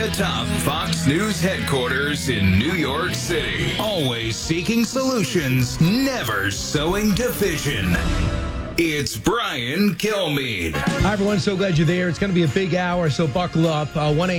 top Fox News headquarters in New York City. Always seeking solutions, never sowing division. It's Brian Kilmeade. Hi, everyone. So glad you're there. It's going to be a big hour, so buckle up.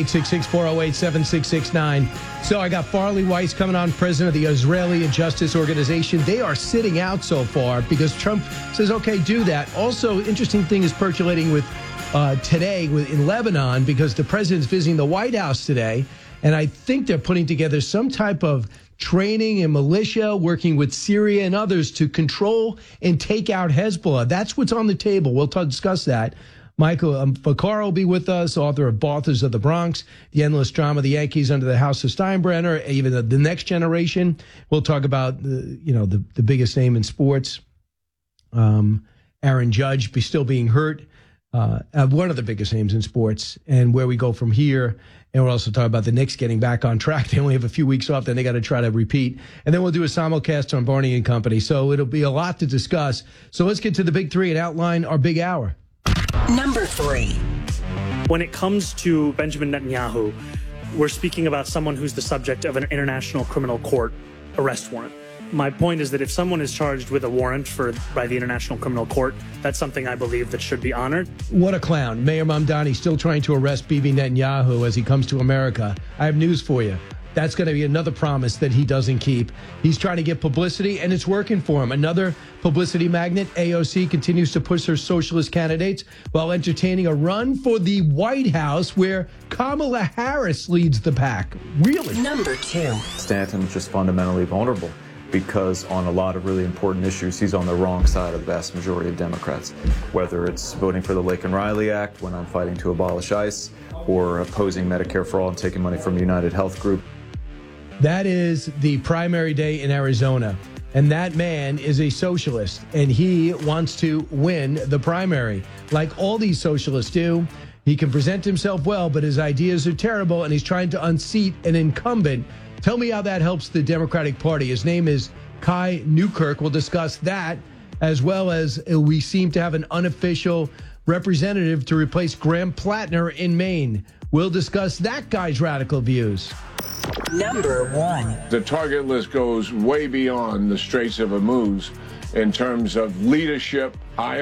1-866-408-7669. So I got Farley Weiss coming on, president of the Israeli Justice Organization. They are sitting out so far because Trump says, okay, do that. Also, interesting thing is percolating with today in Lebanon because the president's visiting the White House today, and I think they're putting together some type of training and militia, working with Syria and others to control and take out Hezbollah. That's what's on the table. We'll discuss that. Michael Fakar will be with us, author of Authors of the Bronx, The Endless Drama, the Yankees Under the House of Steinbrenner, even the Next Generation. We'll talk about the biggest name in sports, Aaron Judge still being hurt, one of the biggest names in sports, and where we go from here. And we'll also talk about the Knicks getting back on track. They only have a few weeks off, then they got to try to repeat. And then we'll do a simulcast on Barney and Company. So it'll be a lot to discuss. So let's get to the big three and outline our big hour. Number 3. When it comes to Benjamin Netanyahu, we're speaking about someone who's the subject of an international criminal court arrest warrant. My point is that if someone is charged with a warrant by the International Criminal Court, that's something I believe that should be honored. What a clown. Mayor Mamdani still trying to arrest Bibi Netanyahu as he comes to America. I have news for you. That's going to be another promise that he doesn't keep. He's trying to get publicity, and it's working for him. Another publicity magnet, AOC, continues to push her socialist candidates while entertaining a run for the White House where Kamala Harris leads the pack. Really? Number 2. Stanton's just fundamentally vulnerable, because on a lot of really important issues, he's on the wrong side of the vast majority of Democrats, whether it's voting for the Laken Riley Act when I'm fighting to abolish ICE, or opposing Medicare for all and taking money from United Health Group. That is the primary day in Arizona, and that man is a socialist, and he wants to win the primary, like all these socialists do. He can present himself well, but his ideas are terrible, and he's trying to unseat an incumbent. Tell me how that helps the Democratic Party. His name is Kai Newkirk. We'll discuss that, as well as we seem to have an unofficial representative to replace Graham Plattner in Maine. We'll discuss that guy's radical views. Number 1. The target list goes way beyond the Straits of Hormuz in terms of leadership,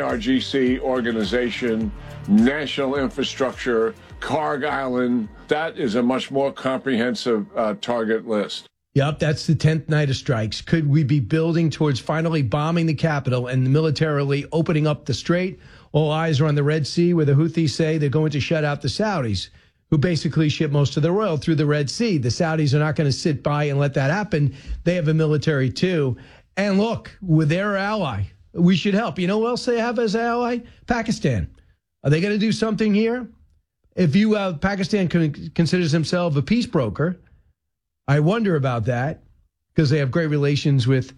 IRGC organization, national infrastructure, Karg Island. That is a much more comprehensive target list. Yep, that's the 10th night of strikes. Could we be building towards finally bombing the capital and militarily opening up the strait? All eyes are on the Red Sea, where the Houthis say they're going to shut out the Saudis, who basically ship most of their oil through the Red Sea. The Saudis are not going to sit by and let that happen. They have a military, too. And look, with their ally, we should help. You know who else they have as an ally? Pakistan. Are they going to do something here? If Pakistan considers himself a peace broker, I wonder about that, because they have great relations with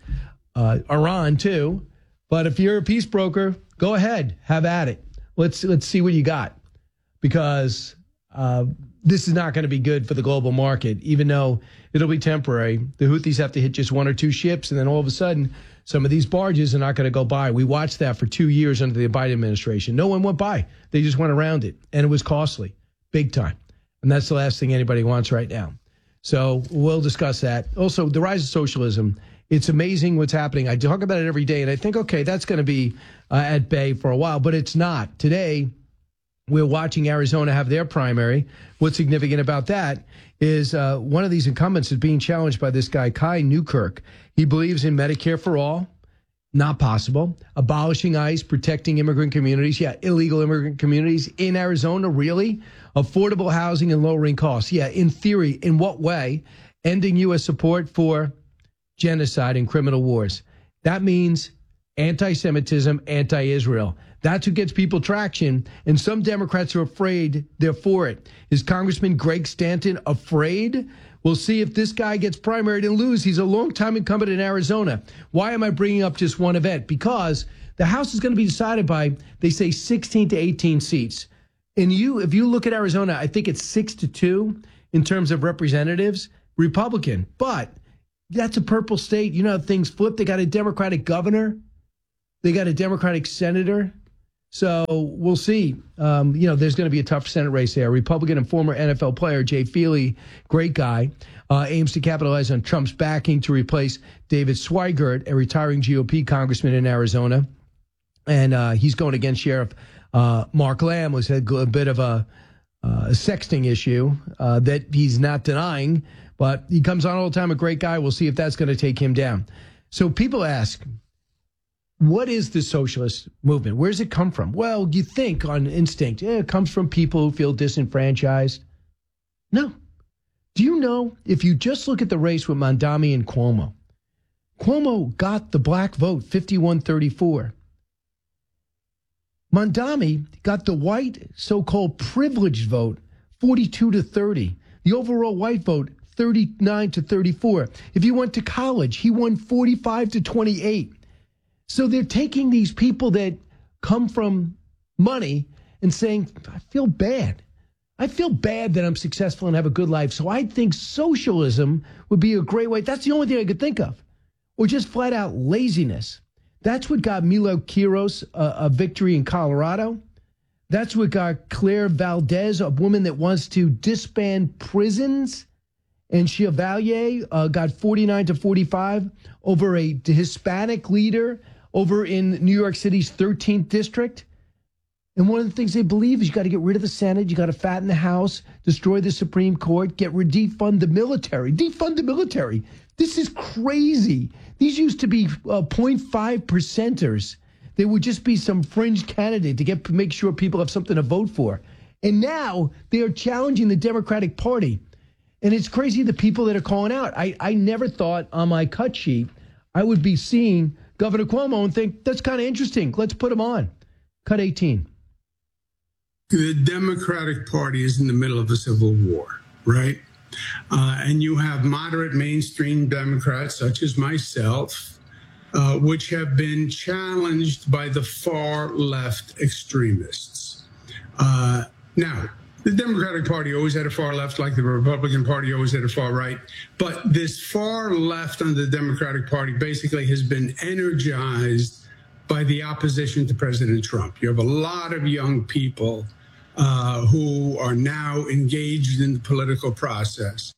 Iran, too. But if you're a peace broker, go ahead, have at it. Let's see what you got, because this is not going to be good for the global market, even though it'll be temporary. The Houthis have to hit just 1 or 2 ships, and then all of a sudden, some of these barges are not going to go by. We watched that for 2 years under the Biden administration. No one went by. They just went around it, and it was costly, big time. And that's the last thing anybody wants right now. So we'll discuss that. Also, the rise of socialism. It's amazing what's happening. I talk about it every day, and I think, okay, that's going to be at bay for a while, but it's not. Today, we're watching Arizona have their primary. What's significant about that is one of these incumbents is being challenged by this guy, Kai Newkirk. He believes in Medicare for all. Not possible. Abolishing ICE, protecting immigrant communities. Yeah, illegal immigrant communities in Arizona, really? Affordable housing and lowering costs. Yeah, in theory. In what way? Ending U.S. support for genocide and criminal wars. That means anti-Semitism, anti-Israel. That's who gets people traction, and some Democrats are afraid they're for it. Is Congressman Greg Stanton afraid? We'll see if this guy gets primaried and lose. He's a longtime incumbent in Arizona. Why am I bringing up just one event? Because the House is going to be decided by, they say, 16 to 18 seats. And if you look at Arizona, I think it's 6-2 in terms of representatives, Republican. But that's a purple state. You know how things flip. They got a Democratic governor. They got a Democratic senator. So we'll see. There's going to be a tough Senate race there. Republican and former NFL player Jay Feely, great guy, aims to capitalize on Trump's backing to replace David Swigert, a retiring GOP congressman in Arizona. And he's going against Sheriff Mark Lamb, who's had a bit of a sexting issue that he's not denying. But he comes on all the time, a great guy. We'll see if that's going to take him down. So people ask, what is the socialist movement? Where does it come from? Well, you think on instinct, it comes from people who feel disenfranchised. No. Do you know, if you just look at the race with Mamdani and Cuomo got the black vote 51-34. Mamdani got the white so-called privileged vote 42-30. The overall white vote 39-34. If you went to college, he won 45-28. So they're taking these people that come from money and saying, I feel bad. I feel bad that I'm successful and have a good life. So I think socialism would be a great way. That's the only thing I could think of. Or just flat out laziness. That's what got Milo Quiros a victory in Colorado. That's what got Claire Valdez, a woman that wants to disband prisons. And Chevalier got 49-45 over a Hispanic leader over in New York City's 13th district. And one of the things they believe is you got to get rid of the Senate, you got to fatten the House, destroy the Supreme Court, defund the military. Defund the military. This is crazy. These used to be 0.5%ers. They would just be some fringe candidate to make sure people have something to vote for. And now they are challenging the Democratic Party. And it's crazy the people that are calling out. I never thought on my cut sheet I would be seeing Governor Cuomo and think, that's kind of interesting. Let's put him on. Cut 18. The Democratic Party is in the middle of a civil war, right? And you have moderate mainstream Democrats, such as myself, which have been challenged by the far left extremists. Now, the Democratic Party always had a far left, like the Republican Party always had a far right. But this far left on the Democratic Party basically has been energized by the opposition to President Trump. You have a lot of young people who are now engaged in the political process.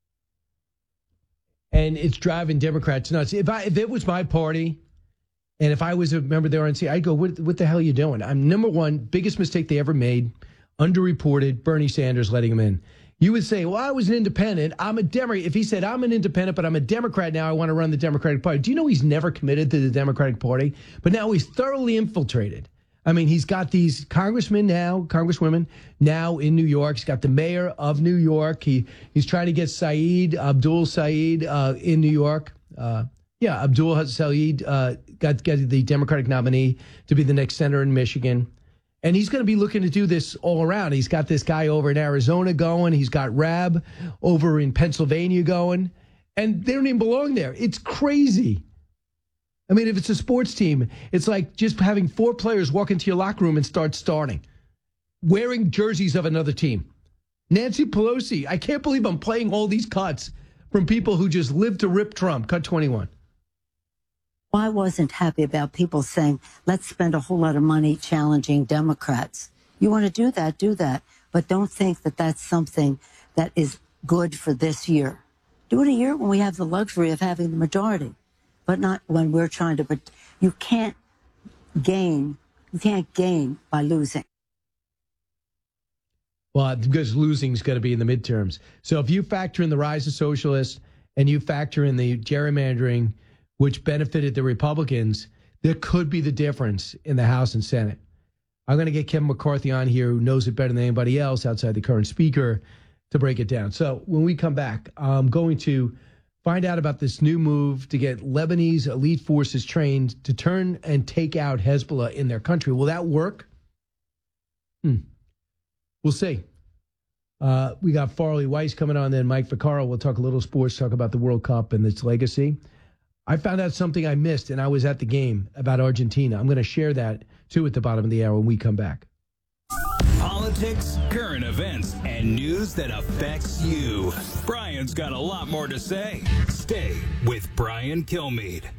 And it's driving Democrats nuts. If it was my party, and if I was a member of the RNC, I'd go, what the hell are you doing? I'm number one, biggest mistake they ever made. Underreported, Bernie Sanders letting him in. You would say, well, I was an independent. I'm a Democrat. If he said, I'm an independent, but I'm a Democrat now, I want to run the Democratic Party. Do you know he's never committed to the Democratic Party? But now he's thoroughly infiltrated. I mean, he's got these congresswomen now in New York. He's got the mayor of New York. He's trying to get Abdul Saeed in New York. Abdul Saeed got the Democratic nominee to be the next senator in Michigan. And he's going to be looking to do this all around. He's got this guy over in Arizona going. He's got Rabb over in Pennsylvania going. And they don't even belong there. It's crazy. I mean, if it's a sports team, it's like just having 4 players walk into your locker room and start starting, wearing jerseys of another team. Nancy Pelosi, I can't believe I'm playing all these cuts from people who just live to rip Trump. Cut 21. I wasn't happy about people saying, let's spend a whole lot of money challenging Democrats. You want to do that, but don't think that that's something that is good for this year. Do it a year when we have the luxury of having the majority, but not when we're trying to. But you can't gain by losing. Well, because losing is going to be in the midterms. So if you factor in the rise of socialists and you factor in the gerrymandering, which benefited the Republicans, there could be the difference in the House and Senate. I'm going to get Kevin McCarthy on here, who knows it better than anybody else outside the current speaker, to break it down. So when we come back, I'm going to find out about this new move to get Lebanese elite forces trained to turn and take out Hezbollah in their country. Will that work? We'll see. We got Farley Weiss coming on, then Mike Vaccaro. We'll talk a little sports, talk about the World Cup and its legacy. I found out something I missed, and I was at the game about Argentina. I'm going to share that, too, at the bottom of the hour when we come back. Politics, current events, and news that affects you. Brian's got a lot more to say. Stay with Brian Kilmeade.